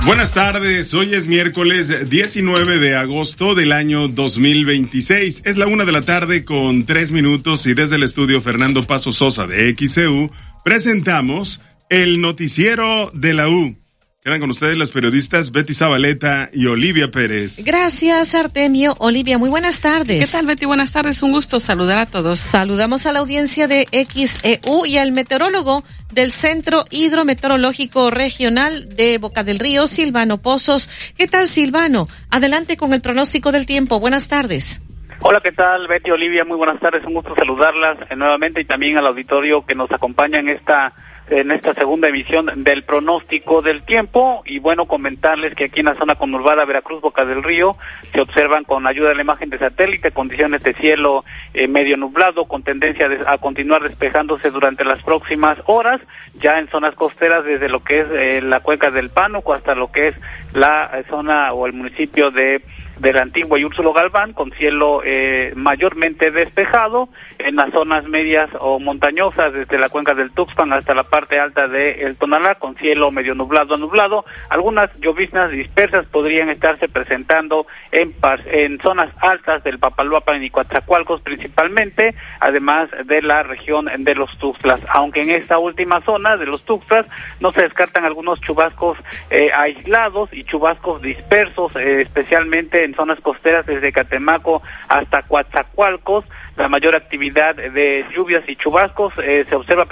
Buenas tardes, hoy es miércoles 19 de agosto del año 2026. Es la 1:03 p.m. y desde el estudio Fernando Paso Sosa de XCU presentamos el noticiero de la U. Quedan con ustedes las periodistas Betty Zabaleta y Olivia Pérez. Gracias, Artemio. Olivia, muy buenas tardes. ¿Qué tal, Betty? Buenas tardes, un gusto saludar a todos. Saludamos a la audiencia de XEU y al meteorólogo del Centro Hidrometeorológico Regional de Boca del Río, Silvano Pozos. ¿Qué tal, Silvano? Adelante con el pronóstico del tiempo. Buenas tardes. Hola, ¿qué tal, Betty, Olivia? Muy buenas tardes, un gusto saludarlas nuevamente y también al auditorio que nos acompaña en esta segunda emisión del pronóstico del tiempo. Y bueno, comentarles que aquí en la zona conurbada Veracruz, Boca del Río, se observan con ayuda de la imagen de satélite condiciones de cielo medio nublado con tendencia a continuar despejándose durante las próximas horas, ya en zonas costeras desde lo que es la cuenca del Pánuco hasta lo que es la zona o el municipio de la Antigua y Úrsulo Galván, con cielo mayormente despejado, en las zonas medias o montañosas, desde la cuenca del Tuxpan hasta la parte alta de el Tonalá, con cielo medio nublado a nublado. Algunas lloviznas dispersas podrían estarse presentando en zonas altas del Papaloapan y Coatzacoalcos principalmente, además de la región de los Tuxtlas, aunque en esta última zona de los Tuxtlas no se descartan algunos chubascos aislados y chubascos dispersos, especialmente en zonas costeras desde Catemaco hasta Coatzacoalcos. La mayor actividad de lluvias y chubascos se observa